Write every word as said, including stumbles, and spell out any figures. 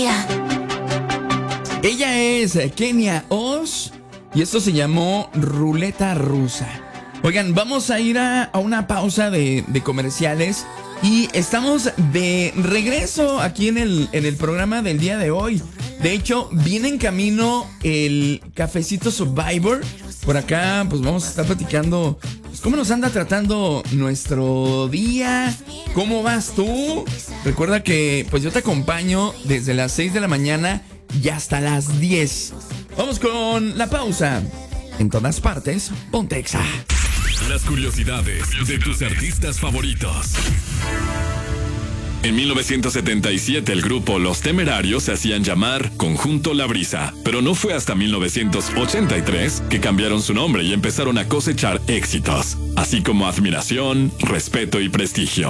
Ella es Kenia Oz y esto se llamó Ruleta Rusa. Oigan, vamos a ir a, a una pausa de, de comerciales y estamos de regreso aquí en el, en el programa del día de hoy. De hecho, viene en camino el Cafecito Survivor. Por acá, pues vamos a estar platicando pues, cómo nos anda tratando nuestro día. ¿Cómo vas tú? Recuerda que pues yo te acompaño desde las seis de la mañana y hasta las diez. Vamos con la pausa. En todas partes, ponte Exa. Las curiosidades de tus artistas favoritos. En mil novecientos setenta y siete el grupo Los Temerarios se hacían llamar Conjunto La Brisa, pero no fue hasta mil novecientos ochenta y tres que cambiaron su nombre y empezaron a cosechar éxitos, así como admiración, respeto y prestigio.